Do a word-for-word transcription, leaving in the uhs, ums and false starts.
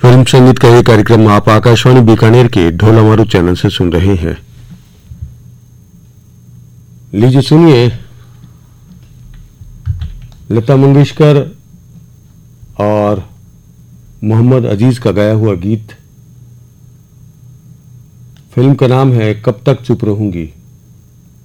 Film संगीत का ये कार्यक्रम आप आकाशवाणी बीकानेर के ढोलामारू चैनल से सुन रहे हैं। लीजिए सुनिए लता मंगेशकर और मोहम्मद अजीज का गाया हुआ गीत। फिल्म का नाम है कब तक चुप रहूंगी।